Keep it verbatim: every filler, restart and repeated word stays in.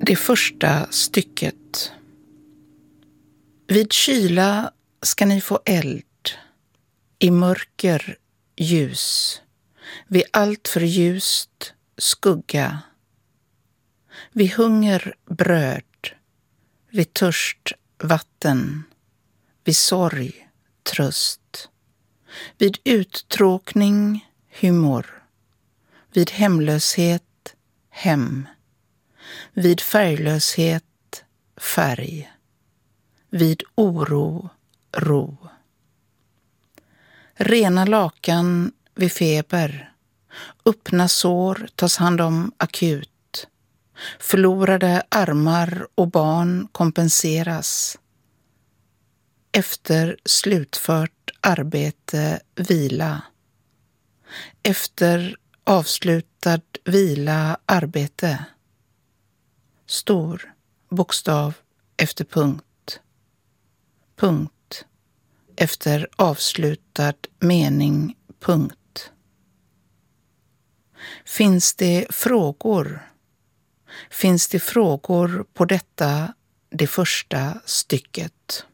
Det första stycket. Vid kyla ska ni få eld, i mörker ljus, vid allt för ljust skugga, vid hunger bröd, vid törst vatten, vid sorg tröst, vid uttråkning humor, vid hemlöshet hem, vid färglöshet färg, vid oro ro. Rena lakan vid feber, öppna sår tas hand om akut, förlorade armar och barn kompenseras. Efter slutfört arbete vila, efter avslutad vila arbete. Stor bokstav efter punkt. Punkt efter avslutad mening punkt. Finns det frågor? Finns det frågor på detta det första stycket?